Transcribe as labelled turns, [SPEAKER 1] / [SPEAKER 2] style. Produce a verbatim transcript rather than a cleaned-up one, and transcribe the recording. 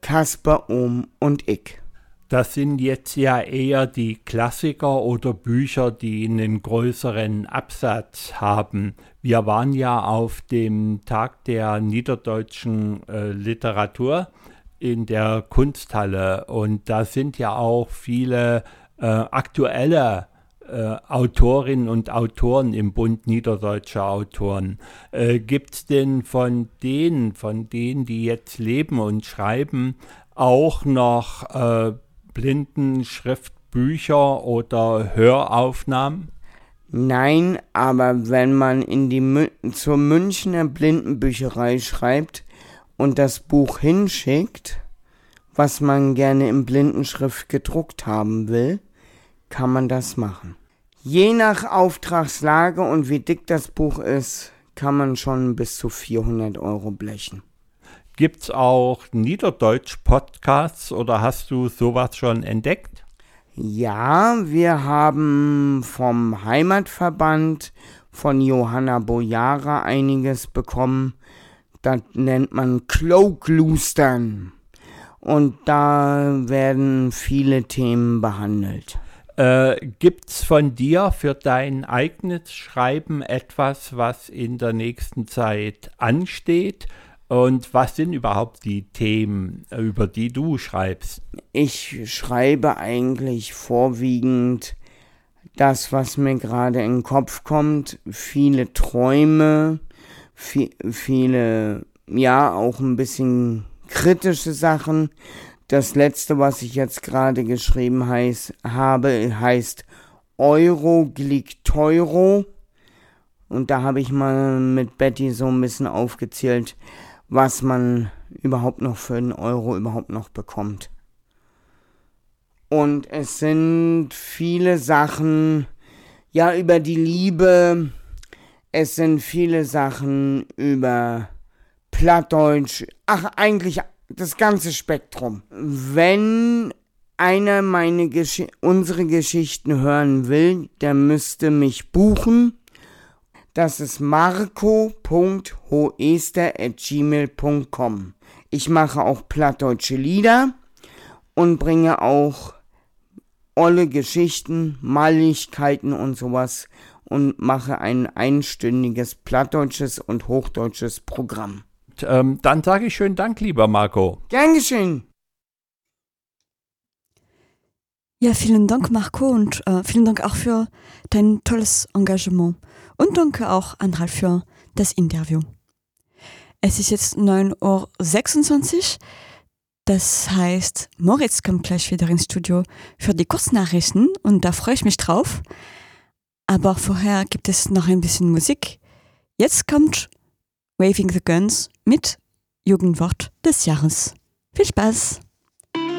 [SPEAKER 1] Kasper Ohm und ich.
[SPEAKER 2] Das sind jetzt ja eher die Klassiker oder Bücher, die einen größeren Absatz haben. Wir waren ja auf dem Tag der niederdeutschen äh, Literatur in der Kunsthalle und da sind ja auch viele äh, aktuelle äh, Autorinnen und Autoren im Bund niederdeutscher Autoren. Äh, gibt es denn von denen, von denen, die jetzt leben und schreiben, auch noch äh, Blindenschriftbücher oder Höraufnahmen?
[SPEAKER 1] Nein, aber wenn man in die Mü- zur Münchner Blindenbücherei schreibt und das Buch hinschickt, was man gerne in Blindenschrift gedruckt haben will, kann man das machen. Je nach Auftragslage und wie dick das Buch ist, kann man schon bis zu vierhundert Euro blechen.
[SPEAKER 2] Gibt es auch Niederdeutsch-Podcasts oder hast du sowas schon entdeckt?
[SPEAKER 1] Ja, wir haben vom Heimatverband von Johanna Bojara einiges bekommen. Das nennt man Kloglustern. Und da werden viele Themen behandelt.
[SPEAKER 2] Äh, Gibt es von dir für dein eigenes Schreiben etwas, was in der nächsten Zeit ansteht? Und was sind überhaupt die Themen, über die du schreibst?
[SPEAKER 1] Ich schreibe eigentlich vorwiegend das, was mir gerade in den Kopf kommt. Viele Träume, viel, viele, ja, auch ein bisschen kritische Sachen. Das letzte, was ich jetzt gerade geschrieben heiß, habe, heißt Euro glick Teuro. Und da habe ich mal mit Betty so ein bisschen aufgezählt, was man überhaupt noch für einen Euro überhaupt noch bekommt. Und es sind viele Sachen, ja, über die Liebe. Es sind viele Sachen über Plattdeutsch. Ach, eigentlich das ganze Spektrum. Wenn einer meine Gesch- unsere Geschichten hören will, der müsste mich buchen. Das ist marco punkt hoester at gmail punkt com. Ich mache auch plattdeutsche Lieder und bringe auch olle Geschichten, Maligkeiten und sowas und mache ein einstündiges plattdeutsches und hochdeutsches Programm.
[SPEAKER 2] Ähm, dann sage ich schönen Dank, lieber Marco.
[SPEAKER 1] Gern geschehen.
[SPEAKER 3] Ja, vielen Dank, Marco, und äh, vielen Dank auch für dein tolles Engagement. Und danke auch an Ralf für das Interview. Es ist jetzt neun Uhr sechsundzwanzig. Das heißt, Moritz kommt gleich wieder ins Studio für die Kurznachrichten und da freue ich mich drauf. Aber vorher gibt es noch ein bisschen Musik. Jetzt kommt Waving the Guns mit Jugendwort des Jahres. Viel Spaß!